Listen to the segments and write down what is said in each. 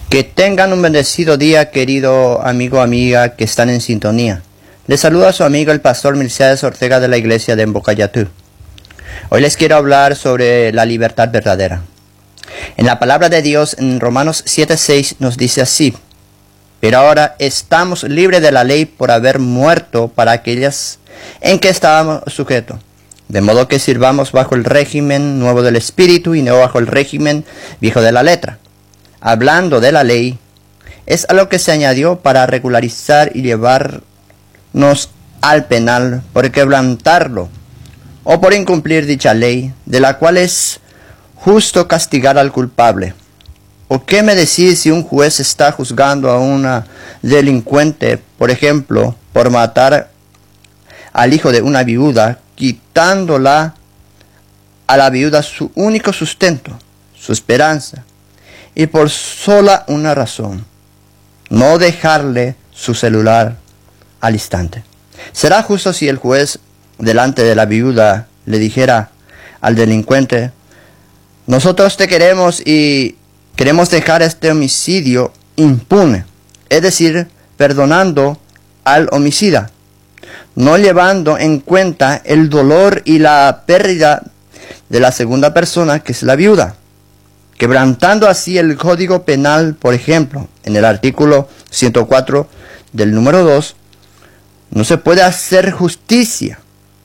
Que tengan un bendecido día, querido amigo o amiga que están en sintonía. Les saluda a su amigo el pastor Milciades Ortega de la iglesia de Embocayatú. Hoy les quiero hablar sobre la libertad verdadera. En la palabra de Dios en Romanos 7:6 nos dice así: pero ahora estamos libres de la ley por haber muerto para aquellas en que estábamos sujetos. De modo que sirvamos bajo el régimen nuevo del Espíritu y no bajo el régimen viejo de la letra. Hablando de la ley, es a lo que se añadió para regularizar y llevarnos al penal por quebrantarlo o por incumplir dicha ley, de la cual es justo castigar al culpable. ¿O qué me decís si un juez está juzgando a una delincuente, por ejemplo, por matar al hijo de una viuda, quitándola a la viuda su único sustento, su esperanza, y por sola una razón: no dejarle su celular al instante? ¿Será justo si el juez delante de la viuda le dijera al delincuente: nosotros te queremos y queremos dejar este homicidio impune? Es decir, perdonando al homicida, no llevando en cuenta el dolor y la pérdida de la segunda persona, que es la viuda, quebrantando así el Código Penal. Por ejemplo, en el artículo 104 del número 2, no se puede hacer justicia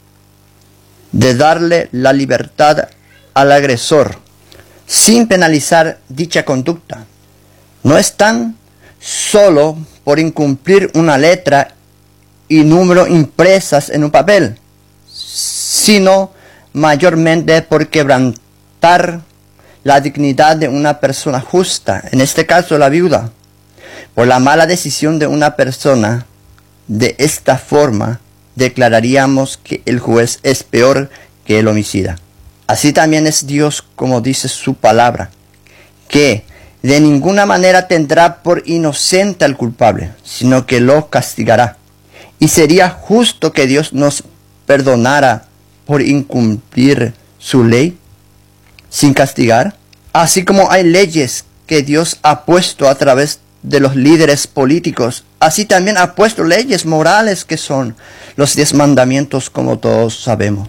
de darle la libertad al agresor sin penalizar dicha conducta. No es tan solo por incumplir una letra y número impresas en un papel, sino mayormente por quebrantar la dignidad de una persona justa, en este caso la viuda, por la mala decisión de una persona. De esta forma declararíamos que el juez es peor que el homicida. Así también es Dios, como dice su palabra, que de ninguna manera tendrá por inocente al culpable, sino que lo castigará. Y sería justo que Dios nos perdonara por incumplir su ley sin castigar. Así como hay leyes que Dios ha puesto a través de los líderes políticos, así también ha puesto leyes morales, que son los 10 mandamientos, como todos sabemos.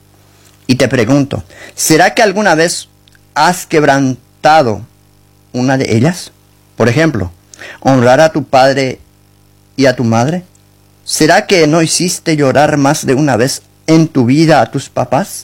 Y te pregunto, ¿será que alguna vez has quebrantado una de ellas? Por ejemplo, honrar a tu padre y a tu madre. ¿Será que no hiciste llorar más de una vez en tu vida a tus papás?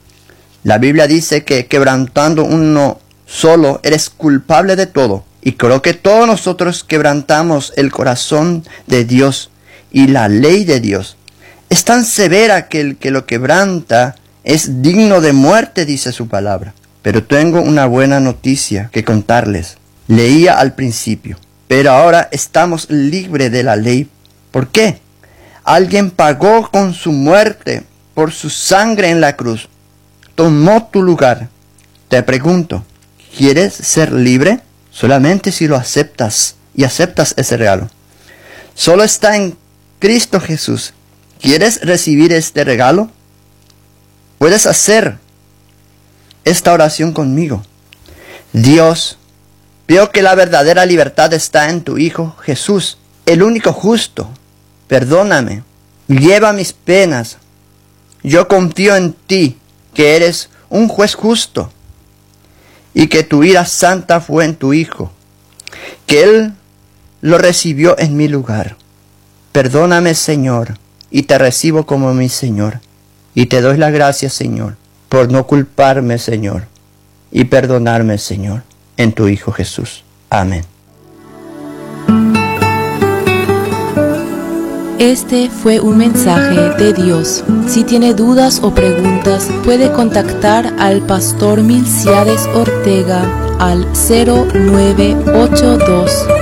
La Biblia dice que quebrantando uno solo eres culpable de todo. Y creo que todos nosotros quebrantamos el corazón de Dios y la ley de Dios. Es tan severa que el que lo quebranta es digno de muerte, dice su palabra. Pero tengo una buena noticia que contarles. Leía al principio, pero ahora estamos libres de la ley. ¿Por qué? Alguien pagó con su muerte por su sangre en la cruz. Tomó tu lugar. Te pregunto, ¿quieres ser libre? Solamente si lo aceptas y aceptas ese regalo. Solo está en Cristo Jesús. ¿Quieres recibir este regalo? Puedes hacer esta oración conmigo. Dios, veo que la verdadera libertad está en tu Hijo Jesús, el único justo. Perdóname, lleva mis penas. Yo confío en ti, que eres un juez justo, y que tu ira santa fue en tu Hijo, que Él lo recibió en mi lugar. Perdóname, Señor, y te recibo como mi Señor. Y te doy las gracias, Señor, por no culparme, Señor, y perdonarme, Señor, en tu Hijo Jesús. Amén. Este fue un mensaje de Dios. Si tiene dudas o preguntas, puede contactar al pastor Milciades Ortega al 0982